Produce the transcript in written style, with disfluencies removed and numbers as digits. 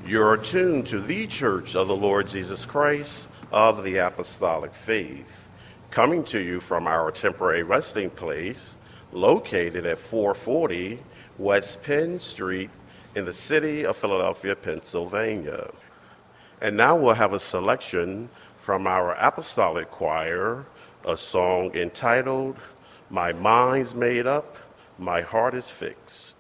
You're tuned to the Church of the Lord Jesus Christ of the Apostolic Faith, coming to you from our temporary resting place located at 440 West Penn Street in the city of Philadelphia, Pennsylvania. And now we'll have a selection from our Apostolic Choir, a song entitled, "My Mind's Made Up, My Heart is Fixed."